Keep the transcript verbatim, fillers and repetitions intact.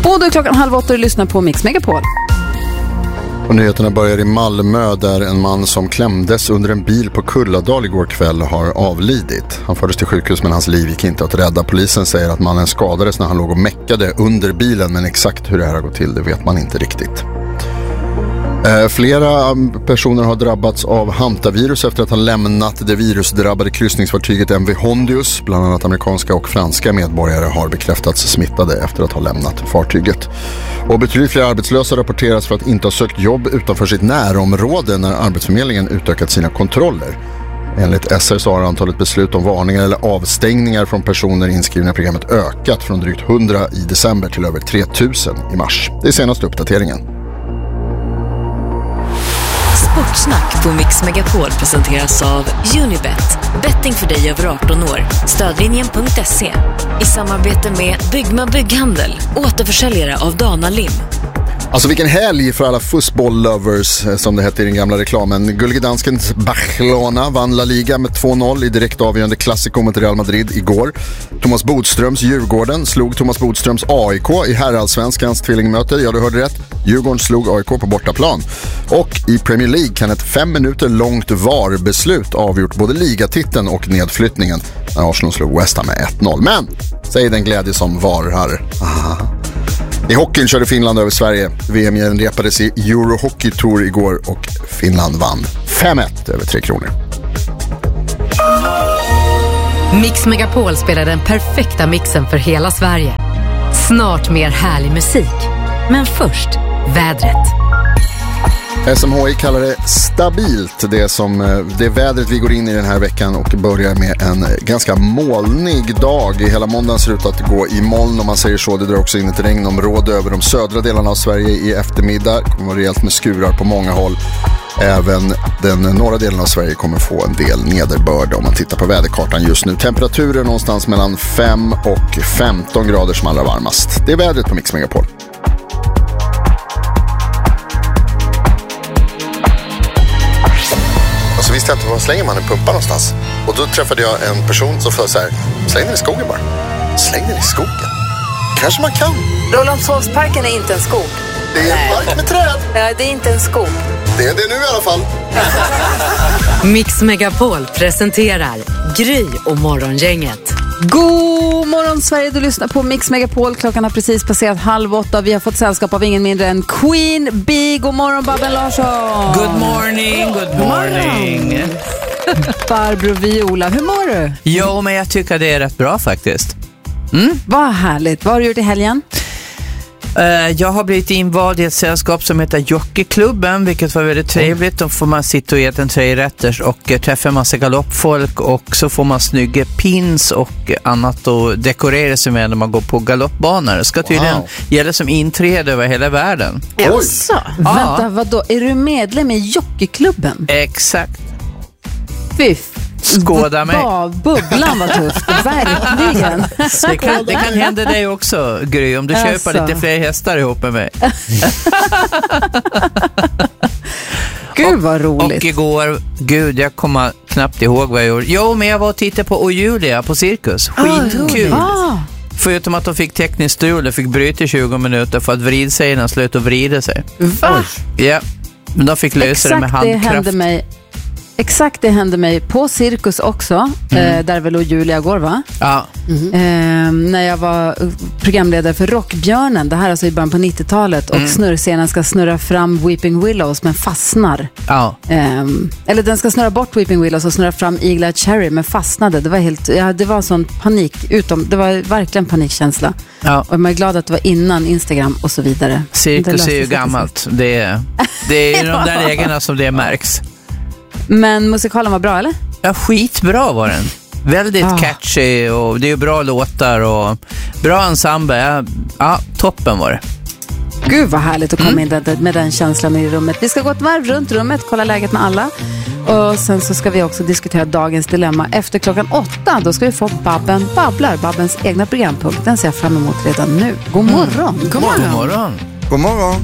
Både klockan halv åtta och lyssnar på Mix Megapol. Och nyheterna börjar i Malmö där en man som klämdes under en bil på Kulladal igår kväll har avlidit. Han fördes till sjukhus men hans liv gick inte att rädda. Polisen säger att mannen skadades när han låg och mäckade under bilen, men exakt hur det här har gått till det vet man inte riktigt. Eh, flera personer har drabbats av hantavirus efter att ha lämnat det virusdrabbade kryssningsfartyget M V Hondius. Bland annat amerikanska och franska medborgare har bekräftats smittade efter att ha lämnat fartyget. Och betydligt fler arbetslösa rapporteras för att inte ha sökt jobb utanför sitt närområde när Arbetsförmedlingen utökat sina kontroller. Enligt S R så har antalet beslut om varningar eller avstängningar från personer inskrivna i programmet ökat från drygt hundra i december till över tre tusen i mars. Det är senaste uppdateringen. Sportsnack på Mix Megapol presenteras av Unibet. Betting för dig över arton år. Stödlinjen punkt se. I samarbete med Byggma Bygghandel. Återförsäljare av Dana Lim. Alltså vilken helg för alla fussboll-lovers som det hette i den gamla reklamen. Gullige danskens Barcelona vann La Liga med två noll i direkt avgörande klassiko mot Real Madrid igår. Thomas Bodströms Djurgården slog Thomas Bodströms A I K i herrallsvenskans tvillingmöte. Ja, du hörde rätt. Djurgården slog A I K på bortaplan. Och i Premier League kan ett fem minuter långt V A R-beslut avgjort både ligatiteln och nedflyttningen när Arsenal slog West Ham med ett noll. Men, säg den glädje som varar. I hockeyn körde Finland över Sverige. V M repades i Euro Hockey Tour igår och Finland vann fem ett över Tre Kronor. Mix Megapol spelar den perfekta mixen för hela Sverige. Snart mer härlig musik. Men först, vädret. S M H I kallar det stabilt, det, som, det vädret vi går in i den här veckan, och börjar med en ganska molnig dag. Hela måndagen ser ut att gå i moln, om man säger så. Det drar också in ett regnområde över de södra delarna av Sverige i eftermiddag. Det kommer vara rejält med skurar på många håll. Även den norra delen av Sverige kommer få en del nederbörd om man tittar på väderkartan just nu. Temperaturen någonstans mellan fem och femton grader som allra varmast. Det är vädret på Mix Megapol. Så visste jag inte var slänger man en pumpa någonstans. Och då träffade jag en person som sa så här: släng den i skogen bara. Släng den i skogen. Kanske man kan. Rålambshovsparken är inte en skog. Det är en park med träd. Ja, det är inte en skog. Det är det nu i alla fall. Mix Megapol presenterar Gry och Morgongänget. God morgon Sverige, du lyssnar på Mix Megapol. Klockan har precis passerat halv åtta. Vi har fått sällskap av ingen mindre än Queen Bee. God morgon Babben Larsson. Good morning, good morning. Barbro Viola, hur mår du? Jo, men jag tycker det är rätt bra faktiskt. Mm? Vad härligt, vad har du gjort i helgen? Uh, jag har blivit invald i ett sällskap som heter Jockeyklubben, vilket var väldigt trevligt. Då får man sitta och äta en trerätters och uh, träffa en massa galoppfolk, och så får man snygga pins och uh, annat och dekorera sig med när man går på galoppbanor. Det ska tydligen wow. gälla som inträde över hela världen. Jaså? Ja. Vänta, vadå? Är du medlem i Jockeyklubben? Exakt. Fiff. Skåda mig. Ja, bubblan var tufft, verkligen. Det kan, det kan hända dig också, Gry, om du alltså. köper lite fler hästar ihop med mig. Gud vad roligt. Och igår, gud, jag kommer knappt ihåg vad jag gjorde. Jo, men jag var och tittade på Ojulia på Cirkus. Skitkul. Ah, Förutom att de fick tekniskt strul och fick bryta i tjugo minuter för att vridsägarna slöt att vrida sig. Va? Ja, men de fick lösa Exakt det med handkraft. Det hände mig. Exakt, det hände mig på Cirkus också, mm. eh, där väl och Julia går, va? Ja. Mm. Eh, när jag var programledare för Rockbjörnen, det här alltså i början på nittiotalet, och mm. snurrscenen ska snurra fram Weeping Willows men fastnar. Ja. Eh, eller den ska snurra bort Weeping Willows och snurra fram Eagle Eye Cherry men fastnade. Det var helt, ja, det var sån panik, utom, det var verkligen panikkänsla. Ja. Och jag är glad att det var innan Instagram och så vidare. Cirkus är ju gammalt. Det är, det är ju de där lägena som det märks. Men musikalen var bra, eller? Ja, skitbra var den. Väldigt ah. catchy, och det är ju bra låtar och bra ensemble. Ja, ja, toppen var det. Gud vad härligt att komma mm. in med den känslan i rummet. Vi ska gå ett varv runt rummet, kolla läget med alla. Och sen så ska vi också diskutera dagens dilemma efter klockan åtta. Då ska vi få Babben Babblar, Babbens egna programpunkt. Den ser jag fram emot redan nu. God morgon. Mm. God morgon. God morgon. God morgon.